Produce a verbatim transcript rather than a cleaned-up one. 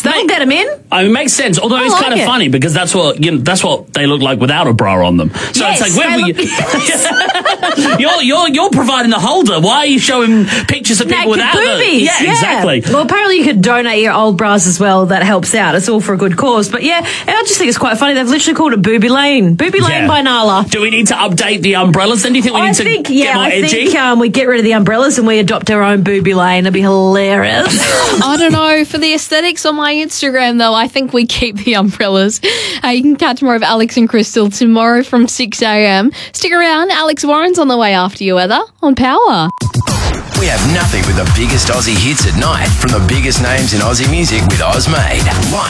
sense. That'll get them in. I mean, it makes sense. Although I it's like kind of it. funny because that's what you know, that's what they look like without a bra on them. So Yes, it's like, where they were look- you? you're you're you're providing the holder. Why are you showing pictures of people Naked without them? boobies. Yeah, exactly. Well, apparently you could donate your old bras as well. That helps out. It's all for a good cause. But yeah, and I just think it's quite funny. They've literally called it Booby Lane. Booby Lane Yeah. by Nala. Do we need to update the umbrellas? Then do you think we need I to think, get yeah, more I edgy? think um, we get rid of the umbrellas and we adopt our own Booby Lane. It'd be hilarious. I don't know. For the aesthetics on my Instagram, though, I think we keep the umbrellas. Uh, you can catch more of Alex and Crystal tomorrow from six a.m. Stick around. Alex Warren's on the way after you, weather on Power. We have nothing but the biggest Aussie hits at night from the biggest names in Aussie music with Ozmade. Live